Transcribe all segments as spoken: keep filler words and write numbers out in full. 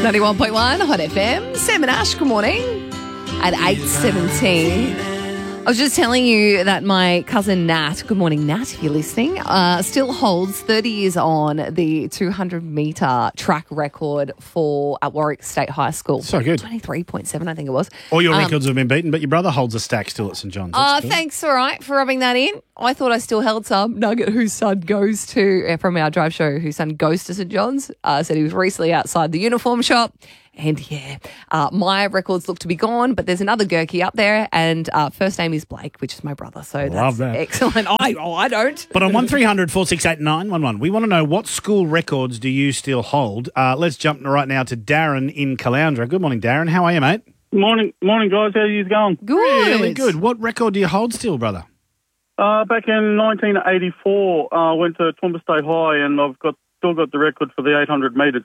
ninety-one point one Hot F M. Sam and Ash, good morning. At eight seventeen. I was just telling you that my cousin Nat, good morning Nat if you're listening, uh, still holds thirty years on the two hundred metre track record for at Warwick State High School. So good. twenty-three point seven I think it was. All your Um, records have been beaten, but your brother holds a stack still at St John's. Oh, That's uh, good. thanks, all right, for rubbing that in. I thought I still held some. Nugget, whose son goes to, uh, from our drive show, whose son goes to St John's, uh, said he was recently outside the uniform shop. And yeah, uh, my records look to be gone, but there's another Gurky up there, and uh, first name is Blake, which is my brother. So that's Love that. excellent. I, oh, I don't. But on one three hundred four six eight nine one one, we want to know what school records do you still hold? Uh, let's jump right now to Darren in Caloundra. Good morning, Darren. How are you, mate? Morning, morning, guys. How are you going? Good. Really good. What record do you hold still, brother? Uh, back in nineteen eighty-four, I uh, went to Toowoomba State High, and I've got still got the record for the eight hundred metres.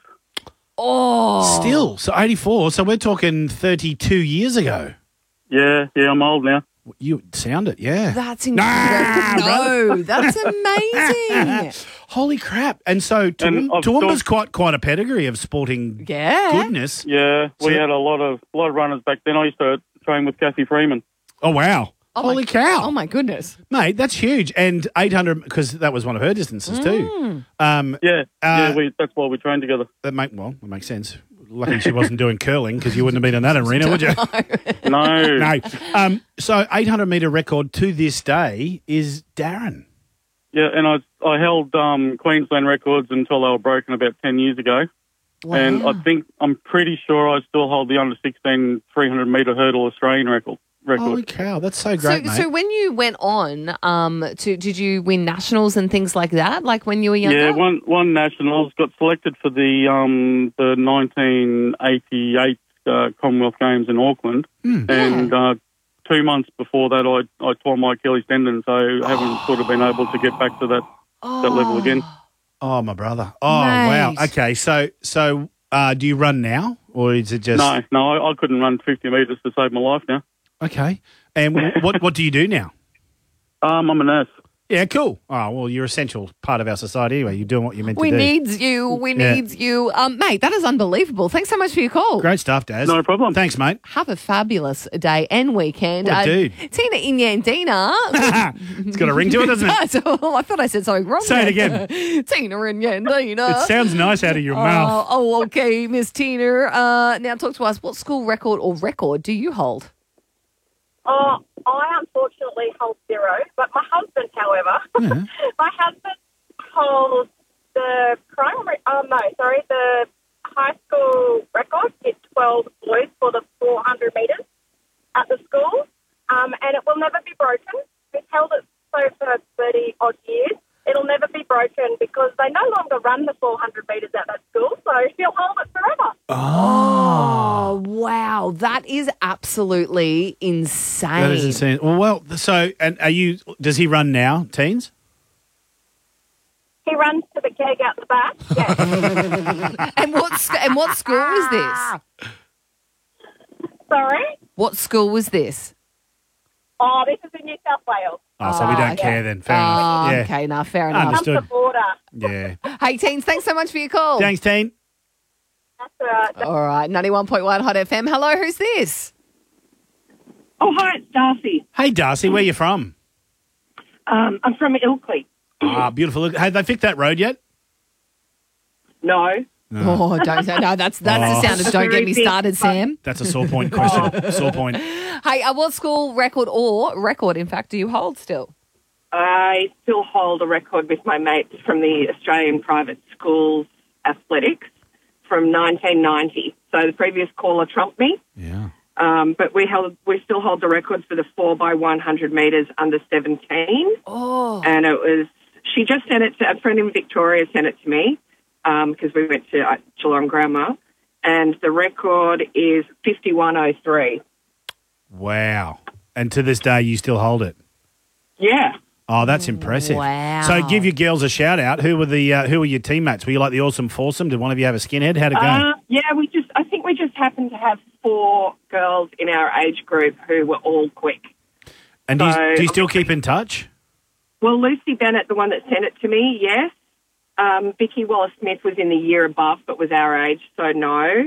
Oh. Still. So eighty-four. So we're talking thirty-two years ago. Yeah, yeah, I'm old now. You sound it, yeah. That's incredible. Nah, no, that's amazing. Holy crap. And so And Toom- I've Toowoomba's still- quite quite a pedigree of sporting Yeah. goodness. Yeah, we So- had a lot of lot of runners back then. I used to train with Kathy Freeman. Oh, wow. Oh my- Holy cow. Oh, my goodness. Mate, that's huge. And eight hundred, because that was one of her distances too. Um, Yeah, Uh, yeah, we that's why we trained together. that make, well, that makes sense. Lucky she wasn't doing curling because you wouldn't have been in that arena, would you? No, No. Um, so eight hundred metre record to this day is Darren. yeah, and I I held um, Queensland records until they were broken about ten years ago. And I think I'm pretty sure I still hold the under sixteen three hundred metre hurdle Australian record. record. Holy cow, that's so So, great, mate. so when you went on, um, to did you win nationals and things like that? Like when you were younger? Yeah, one one nationals got selected for the um the nineteen eighty-eight uh, Commonwealth Games in Auckland, Mm. and uh, two months before that, I I tore my Achilles tendon, so I haven't sort of been able to get back to that that level again. Oh, my brother. Oh, Mate. wow. Okay, so so uh, do you run now, or is it just... No, no, I, I couldn't run fifty metres to save my life now. Okay. And wh- what what do you do now? Um, I'm a nurse. Yeah, cool. Oh, well, you're an essential part of our society anyway. You're doing what you're meant We to do. needs you. We Yeah. needs you. Um, mate, that is unbelievable. Thanks so much for your call. Great stuff, Daz. No problem. Thanks, mate. Have a fabulous day and weekend. What a dude. Tina Inyandina. It's got a ring to it, doesn't it? oh, I thought I said something wrong. Say it there. again. Tina Inyandina. It sounds nice out of your mouth. Oh, oh, okay, Miss Tina. Uh, now talk to us. What school record or record do you hold? Oh, I unfortunately hold zero, but my husband, however, Yeah. my husband holds the primary, oh no, sorry, the high school record. It's twelve boys for the four hundred metres at the school, um, and it will never be broken. We've held it so for thirty odd years. It'll never be broken because they no longer run the four hundred metres at that school, so he'll hold it forever. Oh, wow. That is absolutely insane. That is insane. Well, well, so, and are you, does he run now, teens? He runs to the keg out the back. Yeah. And what, sc- and what school was this? Sorry? What school was this? Oh, this is in New South Wales. Oh, so we Oh, don't okay. care then. Fair Oh, enough. Yeah. okay, now fair enough. Understood. Comes the border. Yeah. Hey, teens, thanks so much for your call. Thanks, teen. That's all right. All right, ninety-one point one Hot F M. Hello, who's this? Oh, hi, it's Darcy. Hey, Darcy, where you from? Um, I'm from Ilkley. Ah, beautiful. Look, have they fixed that road yet? No. Oh, don't say no. That's that's Oh. the sound of don't get me started, Sam. That's a sore point question. Sore point. Hey, uh, what school record or record, in fact, do you hold still? I still hold a record with my mates from the Australian Private Schools Athletics from nineteen ninety. So the previous caller trumped me. Yeah. Um, but we held, we still hold the records for the four by one hundred metres under seventeen. Oh, And it was, she just sent it to, a friend in Victoria sent it to me because we went to uh, Geelong Grammar. And the record is fifty-one oh three. Wow. And to this day, you still hold it. Yeah. Oh, that's impressive. Wow. So give your girls a shout out. Who were the uh, who were your teammates? Were you like the awesome foursome? Did one of you have a skinhead? How'd it go? Uh, yeah, we just, I think we just happened to have four girls in our age group who were all quick. and do you, so- do you still keep in touch? Well, Lucy Bennett, the one that sent it to me, yes. Um, Vicky Wallace-Smith was in the year above but was our age, so no.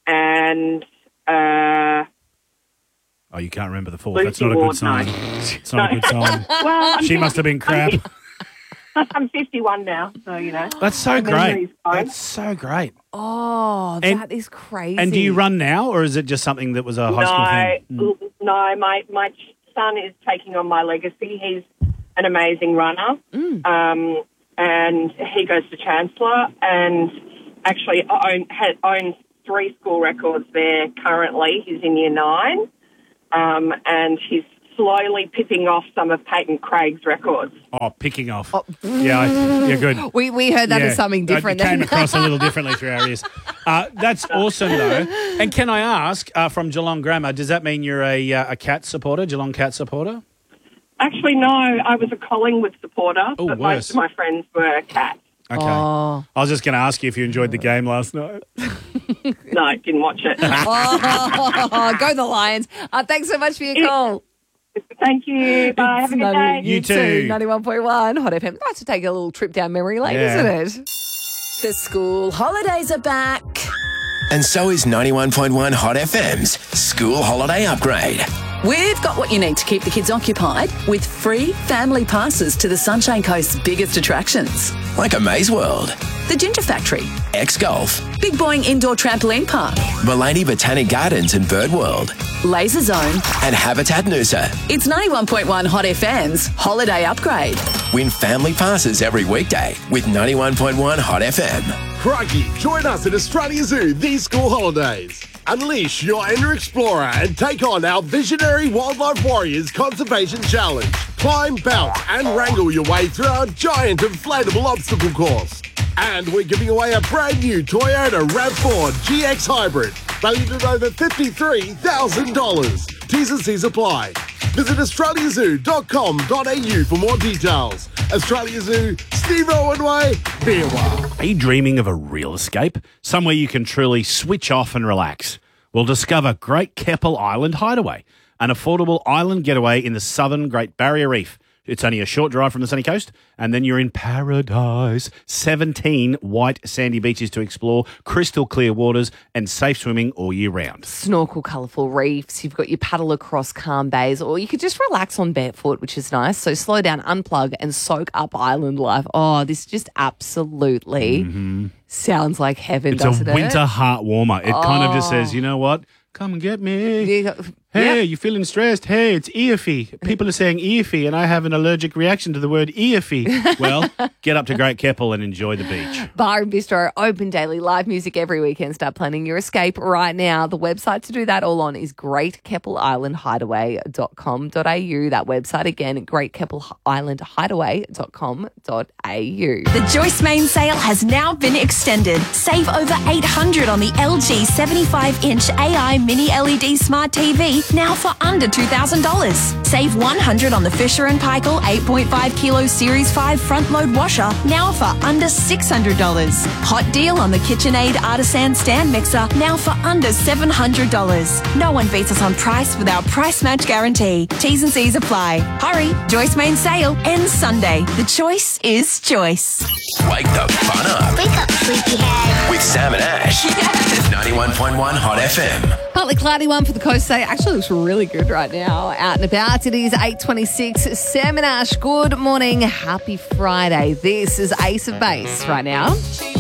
and uh, Oh, you can't remember the fourth. Lucy That's not a Ward, good sign. no. It's not a good sign. well, I'm She must have been crap. I'm fifty-one now, so you know. That's so My great. memory's fine. That's so great. Oh, And- that is crazy. And do you run now, or is it just something that was a high school thing? No, no, my my son is taking on my legacy. He's an amazing runner, Mm. um, and he goes to Chancellor and actually own, ha owns three school records there currently. He's in year nine, um, and he's slowly picking off some of Peyton Craig's records. Oh, picking off. Yeah, I- you're good. We we heard that Yeah. as something different. It came then. across a little differently through our ears. Uh, that's awesome, though. And can I ask, uh, from Geelong Grammar, does that mean you're a, uh, a Cat supporter, Geelong Cat supporter? Actually, no, I was a Collingwood supporter, Oh, but worse. most of my friends were Cats. Okay. Oh. I was just going to ask you if you enjoyed the game last night. No, didn't watch it. Oh, go the Lions. Uh, thanks so much for your call. Thank you. Bye. Have a good day. You too. ninety-one point one Hot F M. Nice to take a little trip down memory lane, Yeah. isn't it? The school holidays are back. And so is ninety-one point one Hot F M's School Holiday Upgrade. We've got what you need to keep the kids occupied with free family passes to the Sunshine Coast's biggest attractions. Like a Maze World, The Ginger Factory, X-Golf, Big Boing Indoor Trampoline Park, Mulaney Botanic Gardens and Bird World, Laser Zone. and Habitat Noosa. It's ninety-one point one Hot F M's Holiday Upgrade. Win family passes every weekday with ninety-one point one Hot F M. Crikey, join us at Australia Zoo these school holidays. Unleash your inner explorer and take on our Visionary Wildlife Warriors Conservation Challenge. Climb, bounce and wrangle your way through our giant inflatable obstacle course. And we're giving away a brand new Toyota RAV four G X Hybrid, valued at over fifty-three thousand dollars. T's and C's apply. Visit australia zoo dot com dot a u for more details. Australia Zoo, Steve Owen Way, Beerwah. Are you dreaming of a real escape? Somewhere you can truly switch off and relax? Well, discover Great Keppel Island Hideaway, an affordable island getaway in the southern Great Barrier Reef. It's only a short drive from the sunny coast, and then you're in paradise. seventeen white sandy beaches to explore, crystal clear waters, and safe swimming all year round. Snorkel colourful reefs. You've got your paddle across calm bays, or you could just relax on barefoot, which is nice. So slow down, unplug, and soak up island life. Oh, this just absolutely sounds like heaven, It's doesn't a it? winter heart warmer. It kind of just says, you know what? Come and get me. Yeah. Hey, Yep. you feeling stressed? Hey, it's earfy. People are saying earfy, and I have an allergic reaction to the word earfy. Well, get up to Great Keppel and enjoy the beach. Bar and bistro open daily, live music every weekend. Start planning your escape right now. The website to do that all on is great keppel island hideaway dot com dot a u. That website again, great keppel island hideaway dot com dot a u. The Joyce Main sale has now been extended. Save over eight hundred dollars on the L G seventy-five inch A I Mini L E D Smart T V, now for under two thousand dollars. Save one hundred dollars on the Fisher and Paykel eight point five kilo Series five front load washer, now for under six hundred dollars. Hot deal on the KitchenAid Artisan stand mixer, now for under seven hundred dollars. No one beats us on price with our price match guarantee. T's and C's apply. Hurry, Joyce Main sale ends Sunday. The choice is Joyce. Wake the fun up Wake up, sleepyhead. with Sam and Ash. ninety-one point one Hot F M. Partly cloudy one for the coast today. Actually looks really good right now. Out and about. It is eight twenty-six. Sam and Ash, good morning. Happy Friday. This is Ace of Base right now.